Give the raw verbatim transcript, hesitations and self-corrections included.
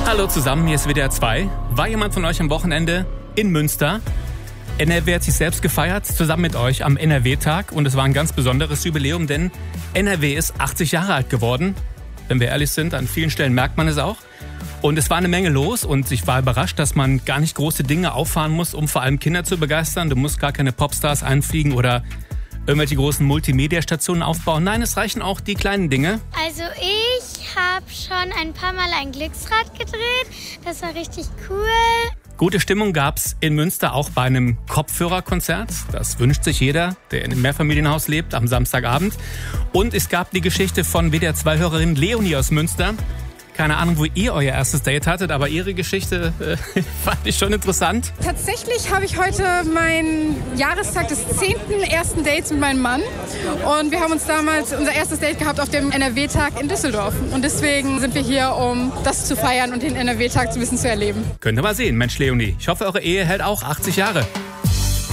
Hallo zusammen, hier ist W D R zwei. War jemand von euch am Wochenende in Münster? N R W hat sich selbst gefeiert, zusammen mit euch am N R W-Tag. Und es war ein ganz besonderes Jubiläum, denn N R W ist achtzig Jahre alt geworden. Wenn wir ehrlich sind, an vielen Stellen merkt man es auch. Und es war eine Menge los und ich war überrascht, dass man gar nicht große Dinge auffahren muss, um vor allem Kinder zu begeistern. Du musst gar keine Popstars einfliegen oder irgendwelche großen Multimedia-Stationen aufbauen. Nein, es reichen auch die kleinen Dinge. Also ich habe schon ein paar Mal ein Glücksrad gedreht. Das war richtig cool. Gute Stimmung gab's in Münster auch bei einem Kopfhörerkonzert. Das wünscht sich jeder, der in einem Mehrfamilienhaus lebt, am Samstagabend. Und es gab die Geschichte von W D R zwei-Hörerin Leonie aus Münster. Keine Ahnung, wo ihr euer erstes Date hattet, aber ihre Geschichte äh, fand ich schon interessant. Tatsächlich habe ich heute meinen Jahrestag des zehnten ersten Dates mit meinem Mann. Und wir haben uns damals unser erstes Date gehabt auf dem N R W-Tag in Düsseldorf. Und deswegen sind wir hier, um das zu feiern und den N R W-Tag so ein bisschen zu erleben. Könnt ihr mal sehen, Mensch Leonie. Ich hoffe, eure Ehe hält auch achtzig Jahre.